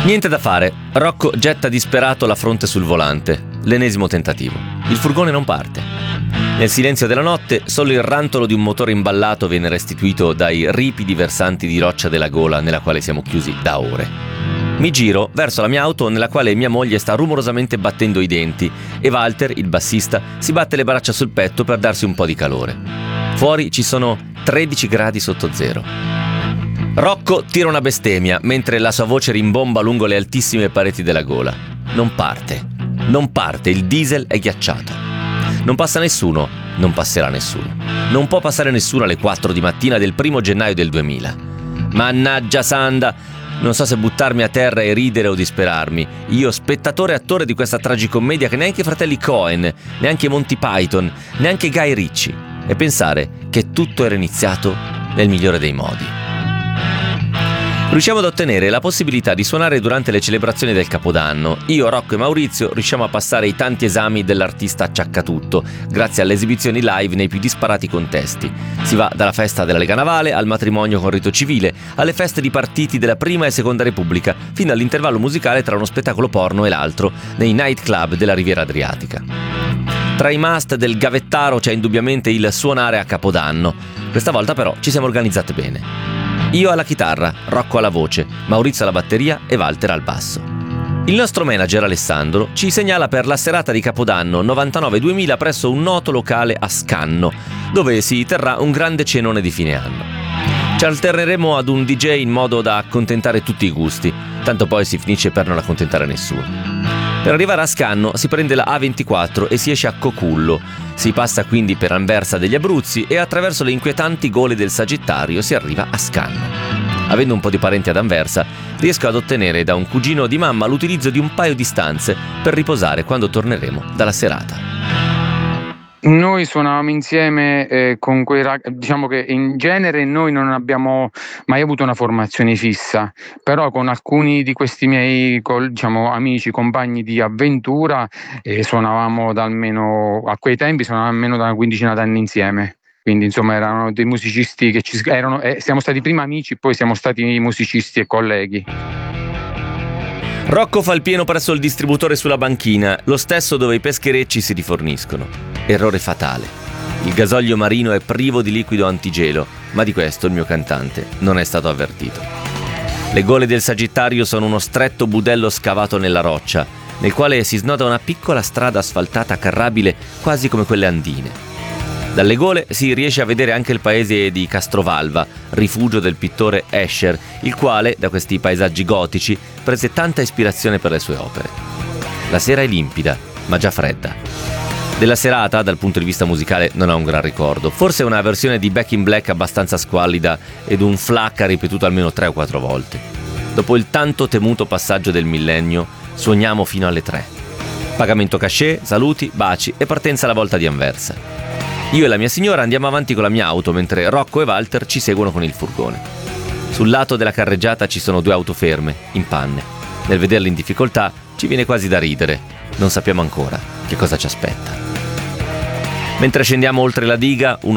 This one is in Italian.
Niente da fare, Rocco getta disperato la fronte sul volante. L'ennesimo tentativo. Il furgone non parte. Nel silenzio della notte, solo il rantolo di un motore imballato viene restituito dai ripidi versanti di roccia della gola nella quale siamo chiusi da ore. Mi giro verso la mia auto nella quale mia moglie sta rumorosamente battendo i denti e Walter, il bassista, si batte le braccia sul petto per darsi un po' di calore. Fuori ci sono 13 gradi sotto zero. Rocco tira una bestemmia mentre la sua voce rimbomba lungo le altissime pareti della gola. Non parte, il diesel è ghiacciato. Non passa nessuno, non passerà nessuno. Non può passare nessuno alle 4 di mattina del 1 gennaio del 2000. Mannaggia Sanda, non so se buttarmi a terra e ridere o disperarmi. Io, spettatore e attore di questa tragicommedia che neanche i fratelli Coen, neanche Monty Python, neanche Guy Ritchie. E pensare che tutto era iniziato nel migliore dei modi. Riusciamo ad ottenere la possibilità di suonare durante le celebrazioni del Capodanno. Io, Rocco e Maurizio riusciamo a passare i tanti esami dell'artista acciaccatutto, grazie alle esibizioni live nei più disparati contesti. Si va dalla festa della Lega Navale al matrimonio con rito civile, alle feste di partiti della Prima e Seconda Repubblica, fino all'intervallo musicale tra uno spettacolo porno e l'altro, nei nightclub della Riviera Adriatica. Tra i must del gavettaro c'è indubbiamente il suonare a Capodanno. Questa volta però ci siamo organizzate bene. Io alla chitarra, Rocco alla voce, Maurizio alla batteria e Walter al basso. Il nostro manager Alessandro ci segnala per la serata di Capodanno 99-2000 presso un noto locale a Scanno, dove si terrà un grande cenone di fine anno. Ci alterneremo ad un DJ in modo da accontentare tutti i gusti, tanto poi si finisce per non accontentare nessuno. Per arrivare a Scanno si prende la A24 e si esce a Cocullo. Si passa quindi per Anversa degli Abruzzi e attraverso le inquietanti gole del Sagittario si arriva a Scanno. Avendo un po' di parenti ad Anversa, riesco ad ottenere da un cugino di mamma l'utilizzo di un paio di stanze per riposare quando torneremo dalla serata. Noi suonavamo insieme con quei diciamo che in genere noi non abbiamo mai avuto una formazione fissa, però con alcuni di questi miei amici, compagni di avventura suonavamo da almeno, a quei tempi suonavamo almeno da una quindicina d'anni insieme. Quindi insomma erano dei musicisti che siamo stati prima amici, poi siamo stati musicisti e colleghi. Rocco fa il pieno presso il distributore sulla banchina, lo stesso dove i pescherecci si riforniscono. Errore fatale. Il gasolio marino è privo di liquido antigelo, ma di questo il mio cantante non è stato avvertito. Le gole del Sagittario sono uno stretto budello scavato nella roccia, nel quale si snoda una piccola strada asfaltata carrabile quasi come quelle andine. Dalle gole si riesce a vedere anche il paese di Castrovalva, rifugio del pittore Escher, il quale, da questi paesaggi gotici, prese tanta ispirazione per le sue opere. La sera è limpida, ma già fredda. Della serata, dal punto di vista musicale, non ha un gran ricordo. Forse una versione di Back in Black abbastanza squallida ed un flacca ripetuto almeno 3 o 4 volte. Dopo il tanto temuto passaggio del millennio, suoniamo fino alle 3. Pagamento cachet, saluti, baci e partenza alla volta di Anversa. Io e la mia signora andiamo avanti con la mia auto, mentre Rocco e Walter ci seguono con il furgone. Sul lato della carreggiata ci sono 2 auto ferme, in panne. Nel vederle in difficoltà ci viene quasi da ridere. Non sappiamo ancora che cosa ci aspetta. Mentre scendiamo oltre la diga,